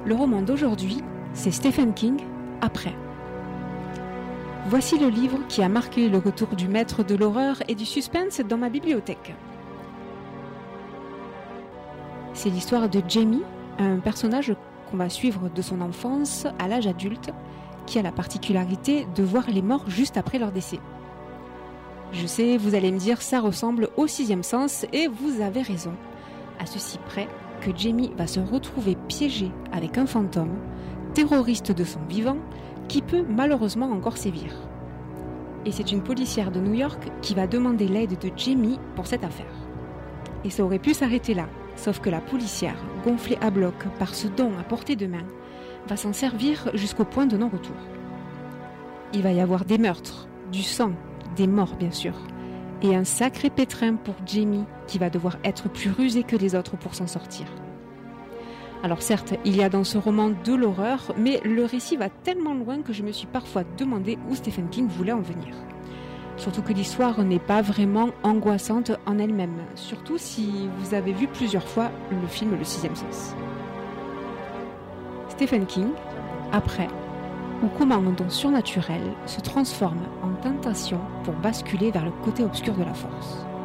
Le roman d'aujourd'hui, c'est Stephen King, Après. Voici le livre qui a marqué le retour du maître de l'horreur et du suspense dans ma bibliothèque. C'est l'histoire de Jamie, un personnage qu'on va suivre de son enfance à l'âge adulte, qui a la particularité de voir les morts juste après leur décès. Je sais, vous allez me dire, ça ressemble au sixième sens, et vous avez raison. À ceci près que Jamie va se retrouver piégé avec un fantôme, terroriste de son vivant, qui peut malheureusement encore sévir. Et c'est une policière de New York qui va demander l'aide de Jamie pour cette affaire. Et ça aurait pu s'arrêter là, sauf que la policière, gonflée à bloc par ce don à portée de main, va s'en servir jusqu'au point de non-retour. Il va y avoir des meurtres, du sang, des morts bien sûr, et un sacré pétrin pour Jamie qui va devoir être plus rusé que les autres pour s'en sortir. Alors certes, il y a dans ce roman de l'horreur, mais le récit va tellement loin que je me suis parfois demandé où Stephen King voulait en venir. Surtout que l'histoire n'est pas vraiment angoissante en elle-même, surtout si vous avez vu plusieurs fois le film Le Sixième Sens. Stephen King, Après, ou comment un don surnaturel se transforme en tentation pour basculer vers le côté obscur de la force.